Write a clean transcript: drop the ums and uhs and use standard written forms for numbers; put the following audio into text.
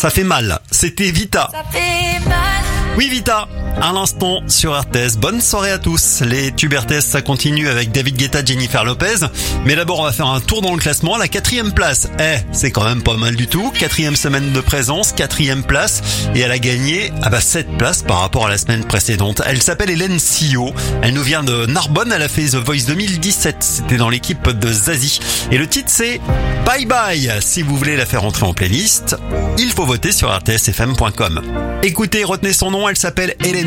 Ça fait mal. C'était Vita. Ça fait mal. Oui, Vita, à l'instant sur RTS. Bonne soirée à tous. Les tubes RTS, ça continue avec David Guetta, Jennifer Lopez. Mais d'abord, on va faire un tour dans le classement. À la 4e place, c'est quand même pas mal du tout. 4e semaine de présence, 4e place. Et elle a gagné 7 places par rapport à la semaine précédente. Elle s'appelle Hélène Sio. Elle nous vient de Narbonne. Elle a fait The Voice 2017. C'était dans l'équipe de Zazie. Et le titre, c'est Bye Bye. Si vous voulez la faire entrer en playlist, il faut voter sur rtsfm.com. Écoutez, retenez son nom. Elle s'appelle Hélène